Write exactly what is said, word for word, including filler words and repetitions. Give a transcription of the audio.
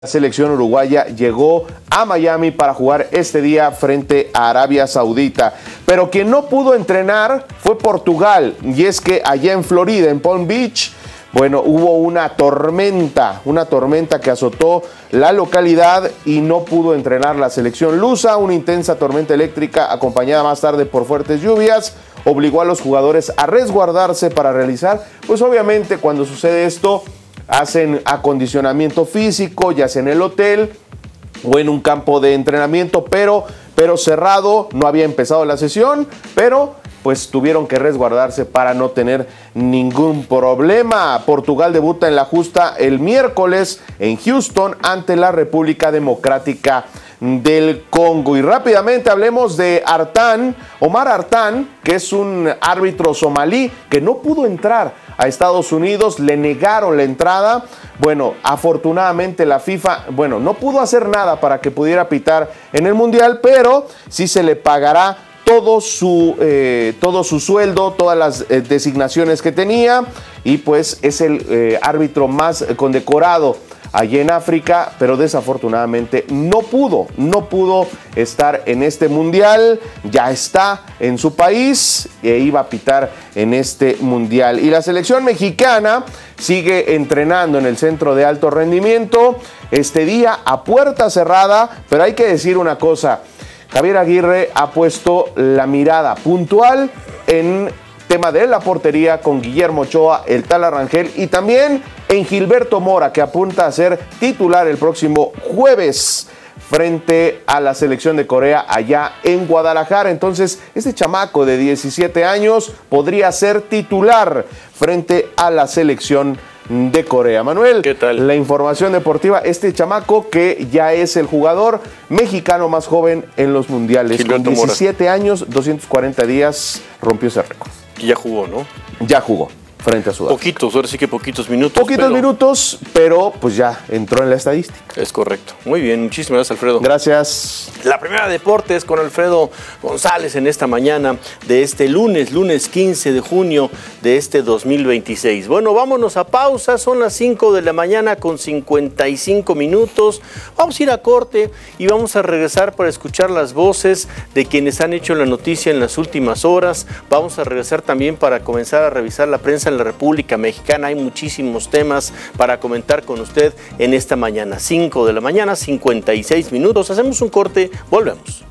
La selección uruguaya llegó a Miami para jugar este día frente a Arabia Saudita. Pero quien no pudo entrenar fue Portugal. Y es que allá en Florida, en Palm Beach, bueno, hubo una tormenta, una tormenta que azotó la localidad y no pudo entrenar la selección lusa. Una intensa tormenta eléctrica acompañada más tarde por fuertes lluvias obligó a los jugadores a resguardarse para realizar, pues obviamente cuando sucede esto, hacen acondicionamiento físico, ya sea en el hotel o en un campo de entrenamiento, pero, pero cerrado, no había empezado la sesión, pero pues tuvieron que resguardarse para no tener ningún problema. Portugal debuta en la justa el miércoles en Houston ante la República Democrática del Congo. Y rápidamente hablemos de Artan, Omar Artan, que es un árbitro somalí que no pudo entrar a Estados Unidos, le negaron la entrada. Bueno, afortunadamente la FIFA, bueno, no pudo hacer nada para que pudiera pitar en el Mundial, pero sí se le pagará todo su, eh, todo su sueldo, todas las eh, designaciones que tenía, y pues es el eh, árbitro más condecorado allí en África, pero desafortunadamente no pudo, no pudo estar en este mundial. Ya está en su país e iba a pitar en este mundial. Y la selección mexicana sigue entrenando en el centro de alto rendimiento este día a puerta cerrada, pero hay que decir una cosa: Javier Aguirre ha puesto la mirada puntual en tema de la portería con Guillermo Ochoa, el Tala Rangel, y también en Gilberto Mora, que apunta a ser titular el próximo jueves frente a la selección de Corea allá en Guadalajara. Entonces, este chamaco de diecisiete años podría ser titular frente a la selección de Corea. Manuel, ¿qué tal? La información deportiva, este chamaco que ya es el jugador mexicano más joven en los mundiales. Gilberto Con diecisiete Mora. años, doscientos cuarenta días, rompió ese récord. Y ya jugó, ¿no? Ya jugó frente a Sudáfrica. Poquitos, ahora sí que poquitos minutos. Poquitos pero... minutos, pero pues ya entró en la estadística. Es correcto. Muy bien, muchísimas gracias, Alfredo. Gracias. La primera de deportes con Alfredo González en esta mañana de este lunes, lunes quince de junio de este dos mil veintiséis. Bueno, vámonos a pausa, son las cinco de la mañana con cincuenta y cinco minutos. Vamos a ir a corte y vamos a regresar para escuchar las voces de quienes han hecho la noticia en las últimas horas. Vamos a regresar también para comenzar a revisar la prensa en la República Mexicana. Hay muchísimos temas para comentar con usted en esta mañana. cinco de la mañana, cincuenta y seis minutos. Hacemos un corte, volvemos.